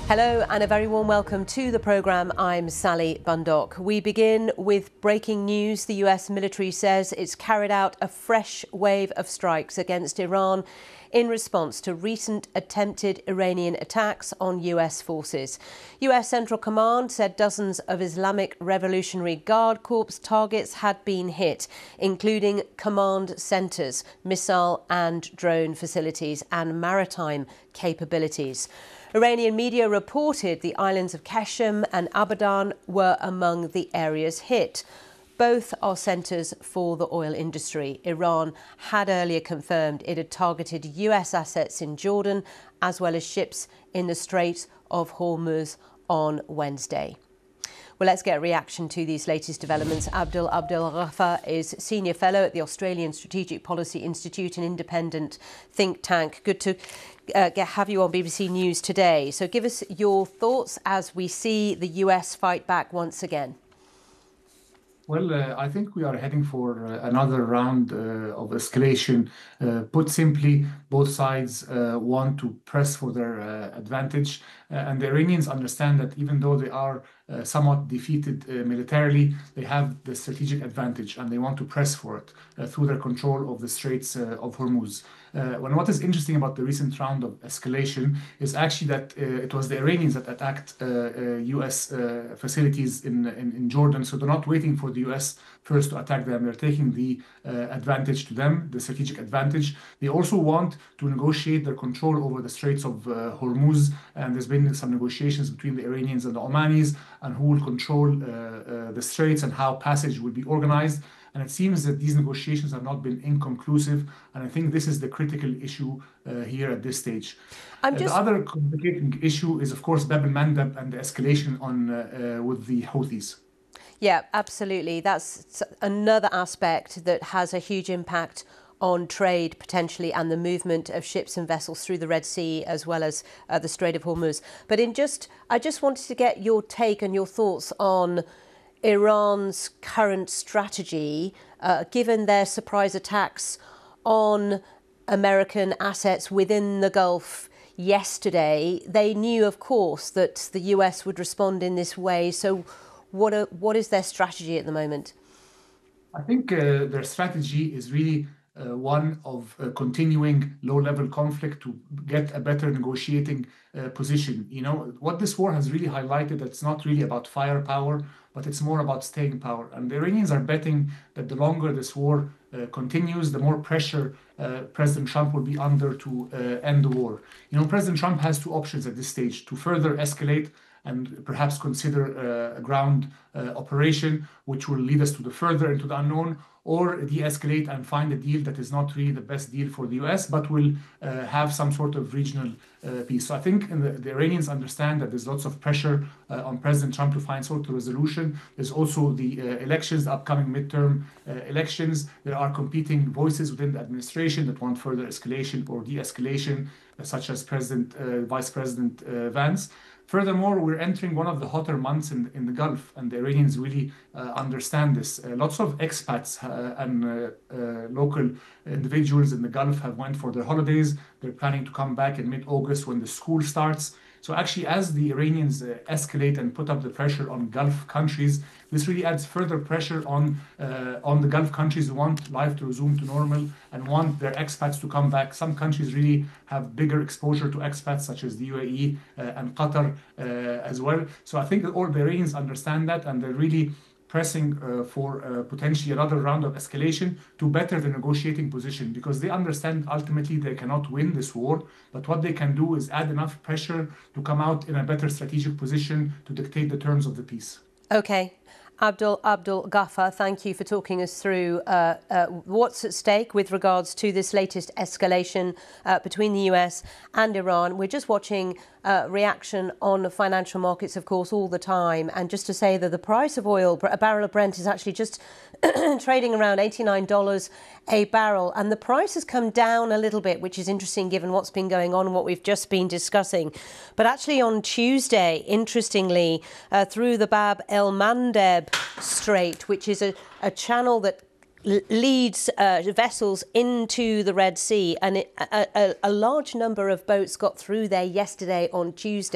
Hello and a very warm welcome to the programme. I'm Sally Bundock. We begin with breaking news. The US military says it's carried out a fresh wave of strikes against Iran in response to recent attempted Iranian attacks on US forces. US Central Command said dozens of Islamic Revolutionary Guard Corps targets had been hit, including command centres, missile and drone facilities and maritime capabilities. Iranian media reported the islands of Qashm and Abadan were among the areas hit. Both are centres for the oil industry. Iran had earlier confirmed it had targeted US assets in Jordan as well as ships in the Strait of Hormuz on Wednesday. Well, let's get a reaction to these latest developments. Abdul Ghaffar is Senior Fellow at the Australian Strategic Policy Institute, an independent think tank. Good to have you on BBC News today. So give us your thoughts as we see the US fight back once again. Well, I think we are heading for another round of escalation. Put simply, both sides want to press for their advantage. And the Iranians understand that even though they are somewhat defeated militarily, they have the strategic advantage and they want to press for it through their control of the Straits of Hormuz. What is interesting about the recent round of escalation is actually that it was the Iranians that attacked US facilities in Jordan. So they're not waiting for the US first to attack them. They're taking the advantage to them, the strategic advantage. They also want to negotiate their control over the Straits of Hormuz. And there's been some negotiations between the Iranians and the Omanis and who will control the straits and how passage will be organized. And it seems that these negotiations have not been inconclusive. And I think this is the critical issue here at this stage. The other complicating issue is, of course, Bab el-Mandeb and the escalation with the Houthis. Yeah, absolutely. That's another aspect that has a huge impact on trade potentially and the movement of ships and vessels through the Red Sea as well as the Strait of Hormuz. But I just wanted to get your take and your thoughts on Iran's current strategy, given their surprise attacks on American assets within the Gulf yesterday. They knew, of course, that the US would respond in this way. So what is their strategy at the moment? I think their strategy is really one of continuing low-level conflict to get a better negotiating position. You know, what this war has really highlighted, it's not really about firepower, but it's more about staying power. And the Iranians are betting that the longer this war continues, the more pressure President Trump will be under to end the war. You know, President Trump has two options at this stage: to further escalate and perhaps consider a ground operation, which will lead us to the further into the unknown, or de-escalate and find a deal that is not really the best deal for the US, but will have some sort of regional peace. So I think the Iranians understand that there's lots of pressure on President Trump to find sort of resolution. There's also the elections, the upcoming midterm elections. There are competing voices within the administration that want further escalation or de-escalation, such as Vice President Vance. Furthermore, we're entering one of the hotter months in the Gulf, and the Iranians really understand this. Lots of expats and local individuals in the Gulf have went for their holidays. They're planning to come back in mid-August when the school starts. So actually, as the Iranians escalate and put up the pressure on Gulf countries, this really adds further pressure on the Gulf countries who want life to resume to normal and want their expats to come back. Some countries really have bigger exposure to expats, such as the UAE and Qatar as well. So I think that all the Iranians understand that, and they're really pressing for potentially another round of escalation to better the negotiating position, because they understand ultimately they cannot win this war, but what they can do is add enough pressure to come out in a better strategic position to dictate the terms of the peace. Okay. Abdul Ghaffar, thank you for talking us through what's at stake with regards to this latest escalation between the US and Iran. We're just watching reaction on the financial markets, of course, all the time. And just to say that the price of oil, a barrel of Brent, is actually just trading around $89 a barrel. And the price has come down a little bit, which is interesting given what's been going on and what we've just been discussing. But actually on Tuesday, interestingly, through the Bab el-Mandeb Strait, which is a channel that leads vessels into the Red Sea, and a large number of boats got through there yesterday on Tuesday.